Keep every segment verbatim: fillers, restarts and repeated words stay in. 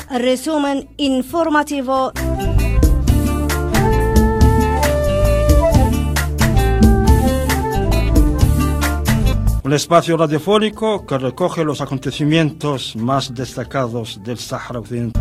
resumen informativo. Un espacio radiofónico que recoge los acontecimientos más destacados del Sáhara Occidental.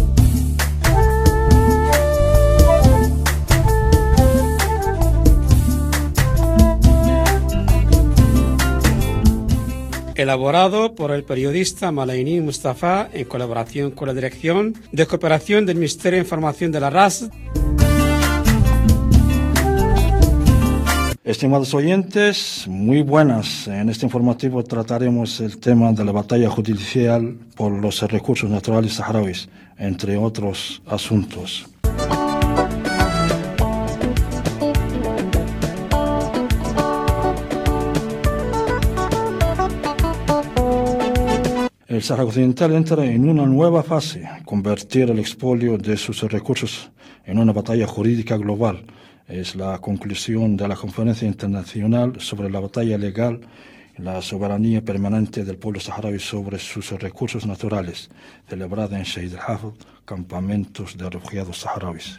Elaborado por el periodista Malaini Mustafa en colaboración con la Dirección de Cooperación del Ministerio de Información de la R A S. Estimados oyentes, muy buenas. En este informativo trataremos el tema de la batalla judicial por los recursos naturales saharauis, entre otros asuntos. El Sáhara Occidental entra en una nueva fase, convertir el expolio de sus recursos en una batalla jurídica global. Es la conclusión de la Conferencia Internacional sobre la Batalla Legal y la Soberanía Permanente del Pueblo Saharaui sobre sus recursos naturales, celebrada en Shahid al-Hafid, campamentos de refugiados saharauis.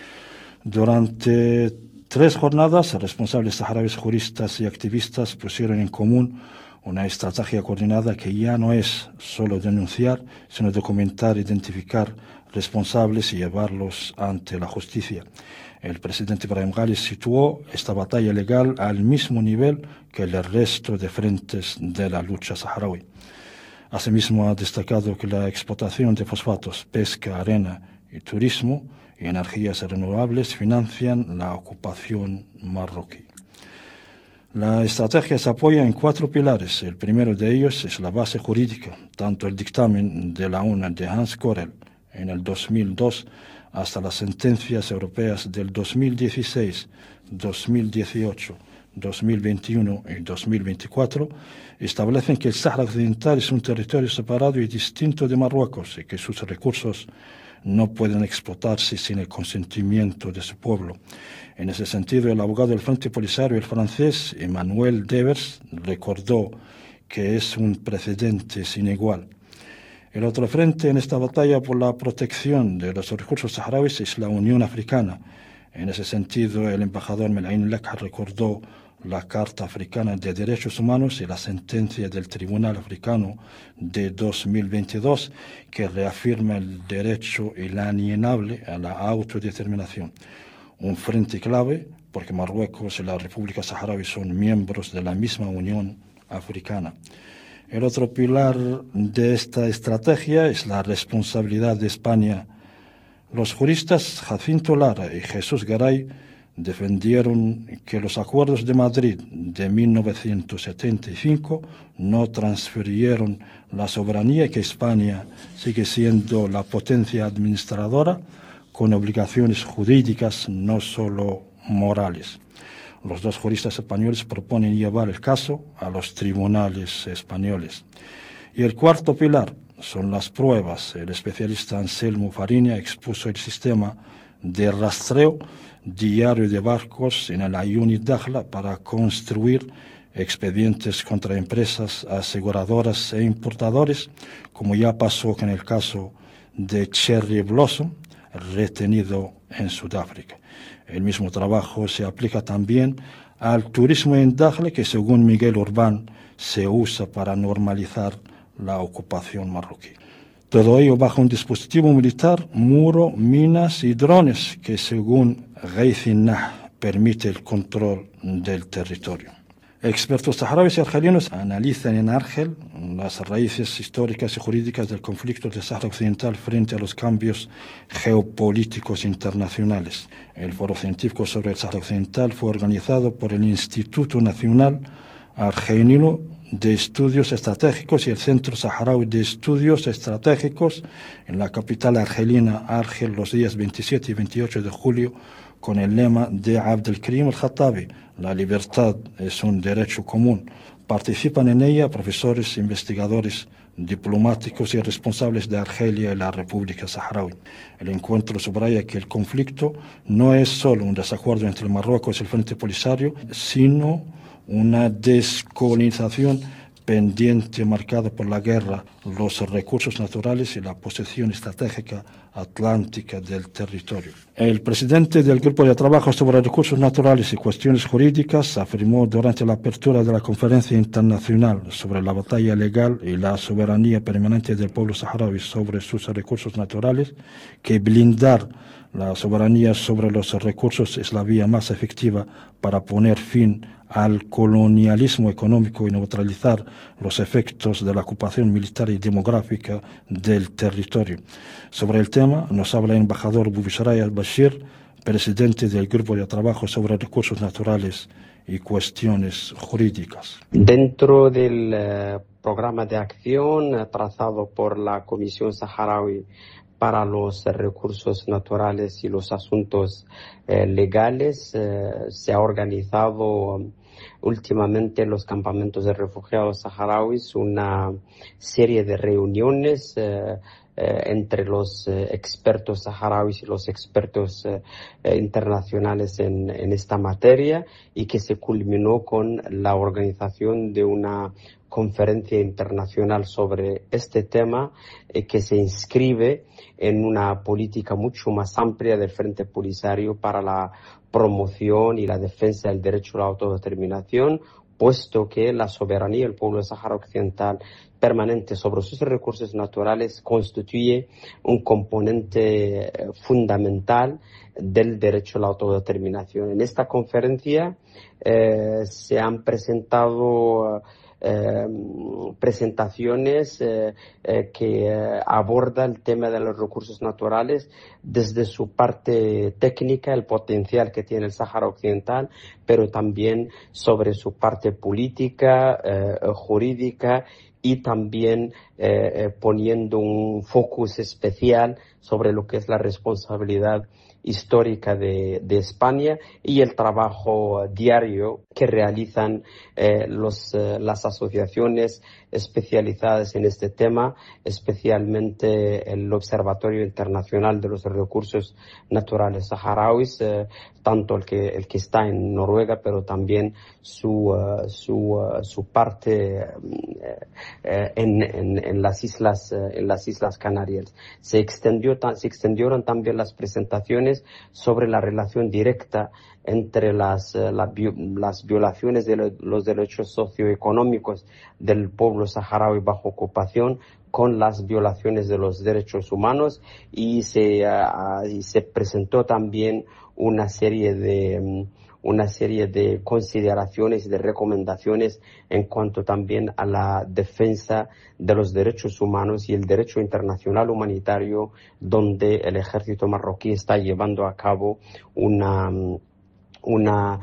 Durante tres jornadas, responsables saharauis, juristas y activistas pusieron en común una estrategia coordinada que ya no es solo denunciar, sino documentar, identificar responsables y llevarlos ante la justicia. El presidente Ibrahim Ghali situó esta batalla legal al mismo nivel que el resto de frentes de la lucha saharaui. Asimismo, ha destacado que la explotación de fosfatos, pesca, arena y turismo y energías renovables financian la ocupación marroquí. La estrategia se apoya en cuatro pilares. El primero de ellos es la base jurídica, tanto el dictamen de la ONU de Hans Korel en el dos mil dos hasta las sentencias europeas del dos mil dieciséis, dos mil dieciocho, dos mil veintiuno y dos mil veinticuatro, establecen que el Sáhara Occidental es un territorio separado y distinto de Marruecos y que sus recursos no pueden explotarse sin el consentimiento de su pueblo. En ese sentido, el abogado del Frente Polisario, el francés Emmanuel Devers, recordó que es un precedente sin igual. El otro frente en esta batalla por la protección de los recursos saharauis es la Unión Africana. En ese sentido, el embajador Melain Lekha recordó la Carta Africana de Derechos Humanos y la sentencia del Tribunal Africano de dos mil veintidós que reafirma el derecho inalienable a la autodeterminación. Un frente clave porque Marruecos y la República Saharaui son miembros de la misma Unión Africana. El otro pilar de esta estrategia es la responsabilidad de España. Los juristas Jacinto Lara y Jesús Garay defendieron que los acuerdos de Madrid de mil novecientos setenta y cinco no transfirieron la soberanía y que España sigue siendo la potencia administradora con obligaciones jurídicas, no solo morales. Los dos juristas españoles proponen llevar el caso a los tribunales españoles. Y el cuarto pilar son las pruebas. El especialista Anselmo Fariña expuso el sistema de rastreo diario de barcos en el Ayuni Dakhla para construir expedientes contra empresas aseguradoras e importadores, como ya pasó con el caso de Cherry Blossom, retenido en Sudáfrica. El mismo trabajo se aplica también al turismo en Dakhla, que según Miguel Urbán se usa para normalizar la ocupación marroquí. Todo ello bajo un dispositivo militar, muro, minas y drones que según Ghaithinah permite el control del territorio. Expertos saharauis y argelinos analizan en Argel las raíces históricas y jurídicas del conflicto del Sáhara Occidental frente a los cambios geopolíticos internacionales. El Foro Científico sobre el Sáhara Occidental fue organizado por el Instituto Nacional Argelino de Estudios Estratégicos y el Centro Saharaui de Estudios Estratégicos en la capital argelina, Argel, los días veintisiete y veintiocho de julio, con el lema de Abdelkrim al-Khattabi: la libertad es un derecho común. Participan en ella profesores, investigadores, diplomáticos y responsables de Argelia y la República Saharaui. El encuentro subraya que el conflicto no es solo un desacuerdo entre Marruecos y el Frente Polisario, sino una descolonización pendiente marcado por la guerra, los recursos naturales y la posición estratégica atlántica del territorio. El presidente del Grupo de Trabajo sobre Recursos Naturales y Cuestiones Jurídicas afirmó durante la apertura de la Conferencia Internacional sobre la Batalla Legal y la Soberanía Permanente del Pueblo Saharaui sobre sus recursos naturales que blindar la soberanía sobre los recursos es la vía más efectiva para poner fin al colonialismo económico y neutralizar los efectos de la ocupación militar y demográfica del territorio. Sobre el tema nos habla el embajador Bubisharay al-Bashir, presidente del Grupo de Trabajo sobre Recursos Naturales y Cuestiones Jurídicas. Dentro del eh, programa de acción eh, trazado por la Comisión Saharaui para los eh, recursos naturales y los asuntos eh, legales, eh, se ha organizado últimamente en los campamentos de refugiados saharauis una serie de reuniones eh, eh, entre los eh, expertos saharauis y los expertos eh, eh, internacionales en, en esta materia, y que se culminó con la organización de una conferencia internacional sobre este tema eh, que se inscribe en una política mucho más amplia del Frente Polisario para la promoción y la defensa del derecho a la autodeterminación, puesto que la soberanía del pueblo del Sáhara Occidental permanente sobre sus recursos naturales constituye un componente fundamental del derecho a la autodeterminación. En esta conferencia eh, se han presentado Eh, presentaciones eh, eh, que eh, aborda el tema de los recursos naturales desde su parte técnica, el potencial que tiene el Sáhara Occidental, pero también sobre su parte política, eh, jurídica, y también eh, eh, poniendo un focus especial sobre lo que es la responsabilidad histórica de, de España y el trabajo diario que realizan eh, los, eh, las asociaciones especializadas en este tema, especialmente el Observatorio Internacional de los Recursos Naturales Saharauis, eh, tanto el que, el que está en Noruega, pero también su, uh, su, uh, su parte eh, en, en, en, las islas, eh, en las Islas Canarias. Se, extendió, se extendieron también las presentaciones sobre la relación directa entre las, la, las violaciones de lo, los derechos socioeconómicos del pueblo saharaui bajo ocupación con las violaciones de los derechos humanos, y se, uh, y se presentó también una serie de um, una serie de consideraciones y de recomendaciones en cuanto también a la defensa de los derechos humanos y el derecho internacional humanitario, donde el ejército marroquí está llevando a cabo una una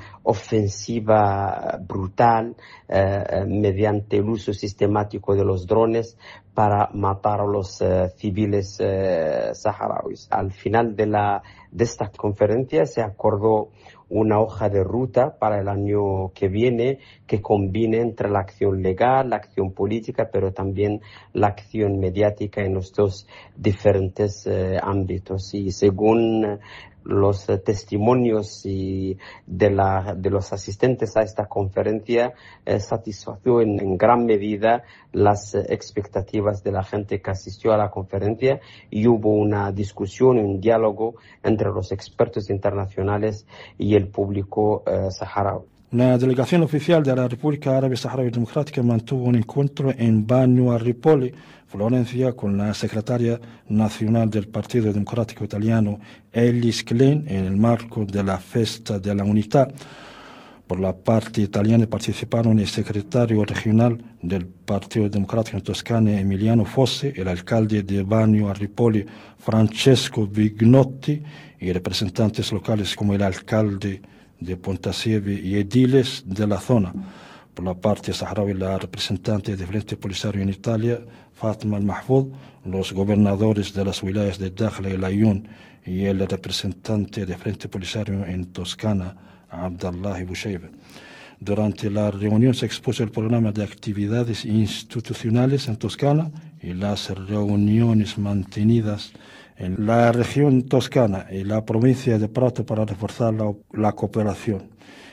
ofensiva brutal eh, mediante el uso sistemático de los drones para matar a los eh, civiles eh, saharauis. Al final de, la, de esta conferencia se acordó una hoja de ruta para el año que viene que combine entre la acción legal, la acción política, pero también la acción mediática en los dos diferentes eh, ámbitos. Y según los eh, testimonios y de, la, de los asistentes a esta conferencia, eh, satisfació en, en gran medida las eh, expectativas de la gente que asistió a la conferencia, y hubo una discusión y un diálogo entre los expertos internacionales y el público eh, saharaui. La delegación oficial de la República Árabe Saharaui Democrática mantuvo un encuentro en Bagno a Ripoll, Florencia, con la secretaria nacional del Partido Democrático Italiano, Ellis Klein, en el marco de la Festa de la Unidad. Por la parte italiana participaron el secretario regional del Partido Democrático en Toscana, Emiliano Fosse, el alcalde de Bagno a Ripoll, Francesco Vignotti, y representantes locales como el alcalde de Pontassieve y ediles de la zona. Por la parte saharaui, la representante del Frente Polisario en Italia, Fatma al-Mahfoud, los gobernadores de las wilayas de Dakhla y Layún, y el representante del Frente Polisario en Toscana, Abdallah Bushayba. Durante la reunión se expuso el programa de actividades institucionales en Toscana y las reuniones mantenidas en la región toscana y la provincia de Prato para reforzar la, la cooperación.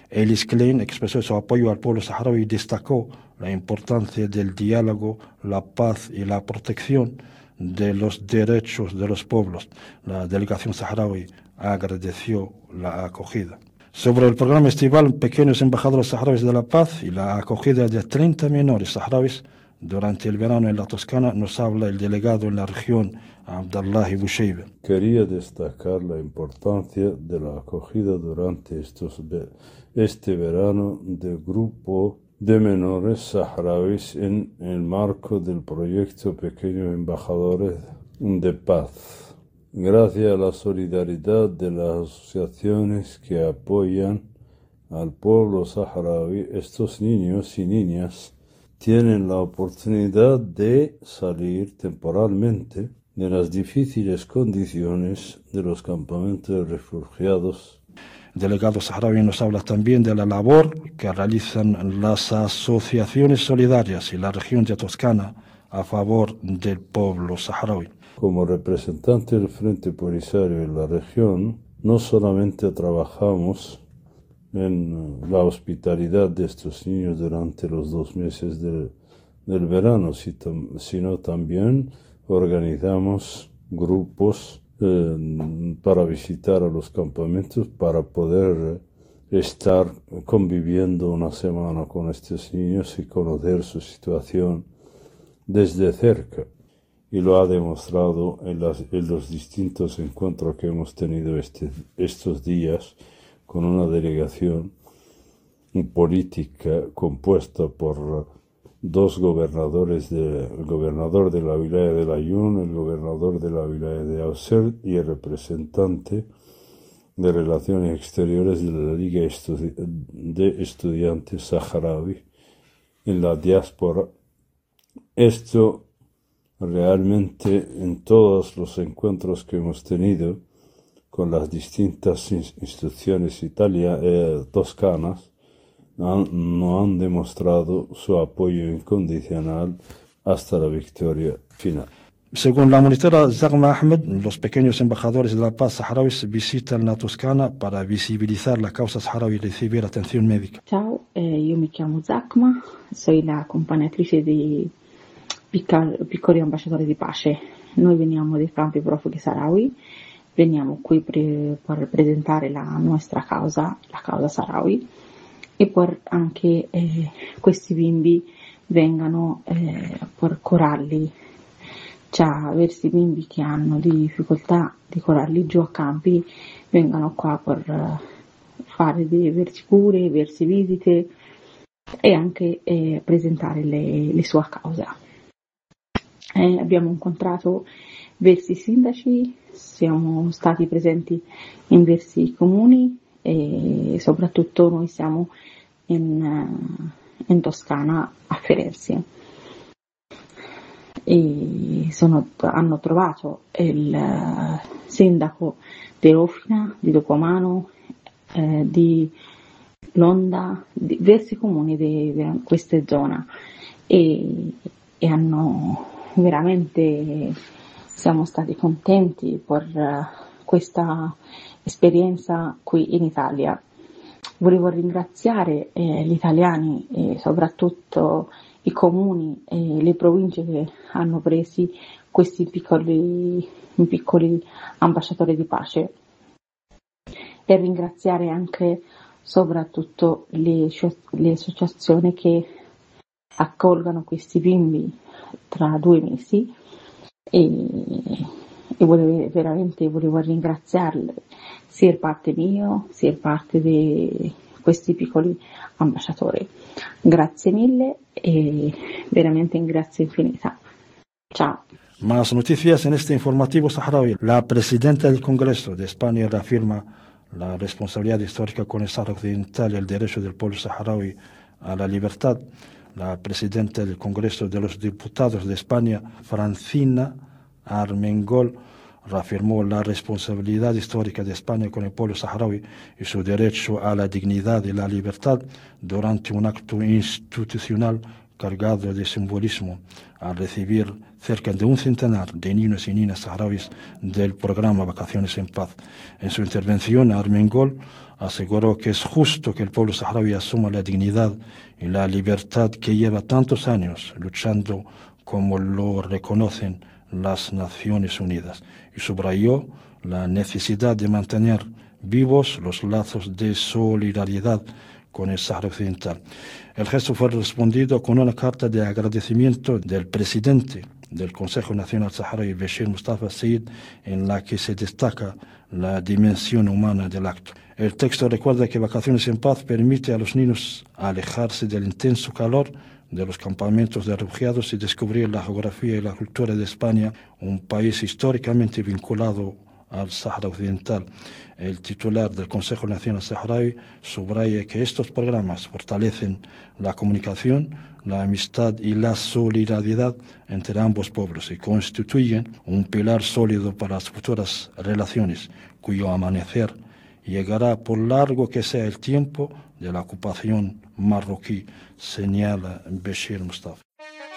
Elis Klein expresó su apoyo al pueblo saharaui y destacó la importancia del diálogo, la paz y la protección de los derechos de los pueblos. La delegación saharaui agradeció la acogida. Sobre el programa estival Pequeños Embajadores Saharauis de la Paz y la acogida de treinta menores saharauis durante el verano en la Toscana, nos habla el delegado en la región, Abdallahi Busheibe. Quería destacar la importancia de la acogida durante estos, este verano del grupo de menores saharauis en el marco del proyecto Pequeños Embajadores de Paz. Gracias a la solidaridad de las asociaciones que apoyan al pueblo saharaui, estos niños y niñas tienen la oportunidad de salir temporalmente de las difíciles condiciones de los campamentos de refugiados. El delegado saharaui nos habla también de la labor que realizan las asociaciones solidarias y la región de Toscana a favor del pueblo saharaui. Como representante del Frente Polisario en la región, no solamente trabajamos en la hospitalidad de estos niños durante los dos meses del, del verano, sino también organizamos grupos eh, para visitar a los campamentos, para poder estar conviviendo una semana con estos niños y conocer su situación desde cerca. Y lo ha demostrado en, las, en los distintos encuentros que hemos tenido este, estos días con una delegación política compuesta por dos gobernadores, de, el gobernador de la wilaya de Layún, el gobernador de la wilaya de Auxerre y el representante de Relaciones Exteriores de la Liga Estudi- de Estudiantes Saharaui en la diáspora. Esto realmente en todos los encuentros que hemos tenido con las distintas instituciones italianas, eh, toscanas, han, no han demostrado su apoyo incondicional hasta la victoria final. Según la monitora Zagma Ahmed, los pequeños embajadores de la paz saharauis visitan la Toscana para visibilizar la causa saharaui y recibir atención médica. Ciao, eh, io mi chiamo Zagma, soy la accompagnatrice di piccoli ambasciatori di pace. Noi veniamo dei campi profughi saharaui, veniamo qui per, per presentare la nostra causa, la causa saharaui, e per anche eh, questi bimbi vengano eh, per curarli, cioè questi bimbi che hanno di difficoltà di curarli giù a campi vengano qua per uh, fare dei versi cure, versi visite e anche eh, presentare le, le sue cause. Eh, abbiamo incontrato diversi sindaci, siamo stati presenti in diversi comuni e soprattutto noi siamo in, in Toscana a Firenze. E sono, hanno trovato il sindaco di Rofina, di Documano, eh, di Londa, di diversi comuni di, di questa zona e, e hanno veramente, siamo stati contenti per uh, questa esperienza qui in Italia. Volevo ringraziare eh, gli italiani e soprattutto i comuni e le province che hanno presi questi piccoli, piccoli ambasciatori di pace e ringraziare anche soprattutto le, le associazioni che accolgono questi bimbi tra due mesi e, e volevo, veramente volevo ringraziarli sia da parte mia sia da parte di questi piccoli ambasciatori. Grazie mille e veramente grazie infinita. Ciao. Más noticias en este informativo saharaui. La presidenta del Congreso de España reafirma la responsabilidad histórica con el Sáhara Occidental y el derecho del pueblo saharaui a la libertad. La presidenta del Congreso de los Diputados de España, Francina Armengol, reafirmó la responsabilidad histórica de España con el pueblo saharaui y su derecho a la dignidad y la libertad durante un acto institucional cargado de simbolismo al recibir cerca de un centenar de niños y niñas saharauis del programa Vacaciones en Paz. En su intervención, Armengol aseguró que es justo que el pueblo saharaui asuma la dignidad y la libertad que lleva tantos años luchando como lo reconocen las Naciones Unidas, y subrayó la necesidad de mantener vivos los lazos de solidaridad con el Sáhara Occidental. El gesto fue respondido con una carta de agradecimiento del presidente del Consejo Nacional Saharaui, Béchir Mustafa Said, en la que se destaca la dimensión humana del acto. El texto recuerda que Vacaciones en Paz permite a los niños alejarse del intenso calor de los campamentos de refugiados y descubrir la geografía y la cultura de España, un país históricamente vinculado al Sáhara Occidental. El titular del Consejo Nacional Saharaui subraya que estos programas fortalecen la comunicación, la amistad y la solidaridad entre ambos pueblos y constituyen un pilar sólido para las futuras relaciones, cuyo amanecer llegará por largo que sea el tiempo de la ocupación marroquí, señala Béchir Mustafa.